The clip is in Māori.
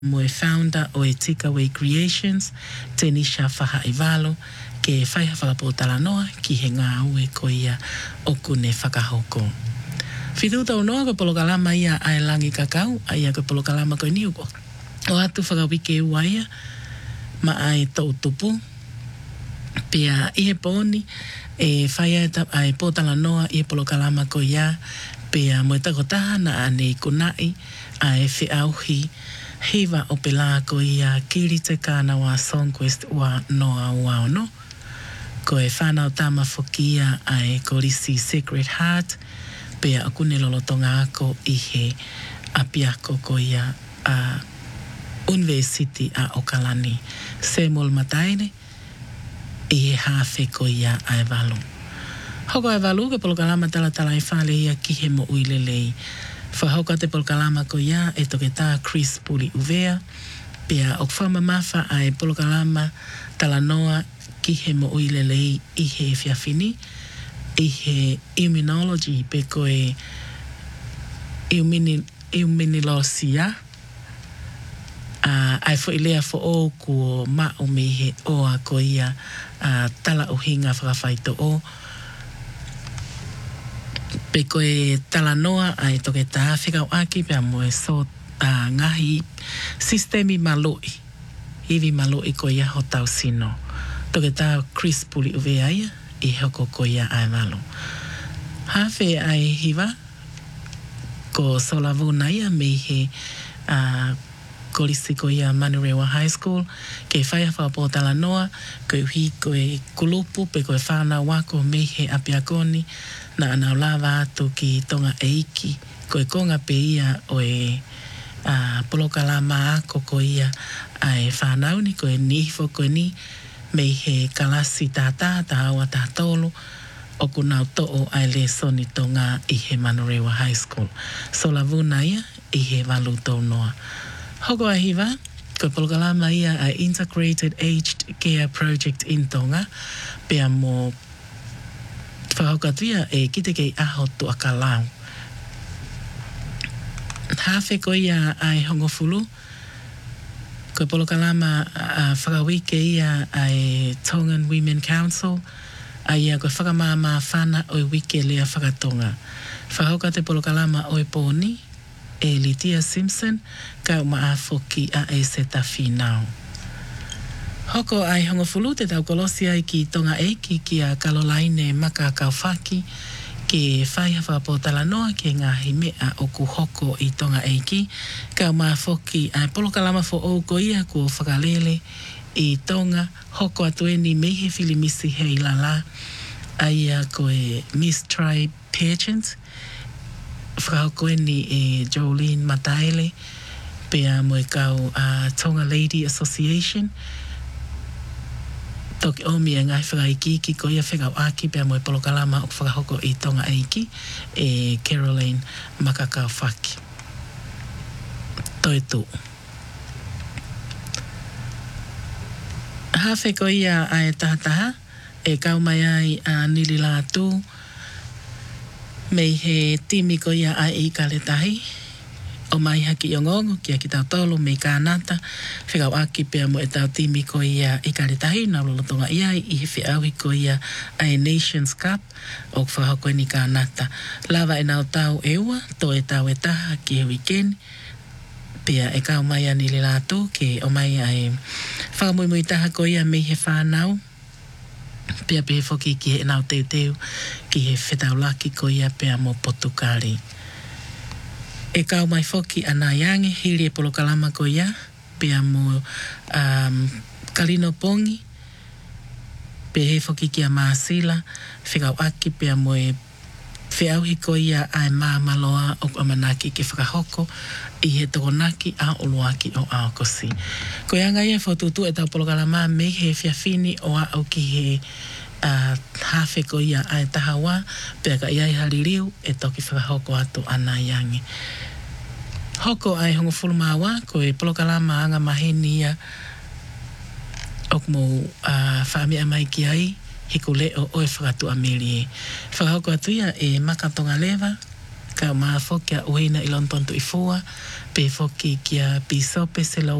Moe founder o e Takeaway Creations, Tenisha Fahaivalo, ke whaiha whakapotala noa ki he ngā ue ko ia oku ne whakahoko. Whituta o noa ko polokalama ia ai langi kakau, ai ko polokalama ko niuko. O atu whakawike ua ia, ma ai tau tupu, pia ihe poni, e whaia ai potala noa i polokalama ko ia, pia moe takotaha na ane kunai, ai whi auhi, hewa o pela ko ia kiri te kāna wa Songquest wa noa ua ono. Ko e whanau tama whokia ai ko risi Sacred Heart, pea akune lolotonga ako i he apiako ko ia a University a Okalani. Samuel Mataine, i he hawhe ko ia ai walu. Hoko ai walu ke polokalama tala i whale ia ki he mo uilelei. Whahoka te polokalama ko ia e toke tā Chris Puli Uvea, pea o kwhama mawha ai polokalama tala noa ki he mo uilelei i he whiawhini, i he immunology pe koe immunolosia, ai fo ilea fo o kua ma o me he oa ko ia tala uhinga whakawhaito o, pe koe tala noa ai toke tā whikau aki pia moe so ngahi sistemi maloi. Hivi maloi ko ia ho tau sino. Toke tā Chris Puli Uvea ia i hoko ko ia ai malo. Hawhe ai hiwa ko Solavuna ia me he kolisi ko ia Manurewa High School ke whaia whapotala noa ko hui ko e kulupu pe ko e whanau wako me he apiakoni na anau lava atu ki tonga eiki ko e konga pe ia o e polokalama ako ko ia ai whanau ni ko e nifo ko ni me he kalasi tātā awa tātolo o kunau to'o ai le soni tonga i he Manurewa High School. Solavuna ia i he walu tau noa. Hoko ahiwa, ko polokalama ia a Integrated Aged Care Project in Tonga, pea mo whahokatuia e kite kei aho tuaka lau. Hawhe ko ia ai hongofulu, ko polokalama whakawike ia ai Tongan Women Council, ai ko whakamama whana o wike lea whakatonga. Whahoka te polokalama o poni, e Litia Simpson, ka maa foki a e se tawhinau. Hoko ai hongofulu te tau kolosi ai ki tonga eiki ki a Caroline Maka Kaufaki, ke whaiha whapotala noa ke ngā himea o ku hoko i tonga eiki, ka maa foki ai polokalama fo o ko ia ko whakalele i tonga, hoko atueni mehe filimisi hei lala, ai a ko e Miss Tribe Pageant, whakakoeni e Jolene Mataele, pea mo e kau Tonga Lady Association, toki omi e ngai whakaiki ki ko ia whekau aki pea mo e polokalama o whakahoko i tonga eiki e Caroline Makakaufaki. Toi tu. Hawhe ko ia ai tahataha e kau mai ai nili la tu mei he timi ko ia ai i kaletahi o mai haki o ngongo kia ki tau tolo mei kānata whekau aki pia mo e tau timi ko ia i kaletahi na lolotonga ia i he whiauhi ko ia ai Nations Cup o whahoko ni kānata lava e nau tau e ua to e tau e taha ki he weekend pia e kau mai ani le lātou ke o mai ai whakamuimui taha ko ia mei he whanau pia pe foki ki he nau teu ki he whetau laki ko ia pia mo Potukari. E kau mai foki ana yange hiri e polokalama ko ia pia mo Kalino Pongi pe he foki ki a Maasila whekau aki pia mo e whiauhi ko ia ai maloa o amanaki ke whakahoko i he tokonaki a oloaki o Aokosi. Ko ianga ia whaututu e tau polokalama me he whiawhini o au ki he hawhe ko ia ai tahawa pia ka iai haririu e toki whakahoko atu ana iangi. Hoko ai hongofulu mawa ko e polokalama anga maheni ia o mo whaamea mai ki ai hiku leo o e whakatu a meri e. Whakahoko atu ia e Makatonga Lewa ka maa foki a uina ilon tonto i fua, pe foki kia pisope se lau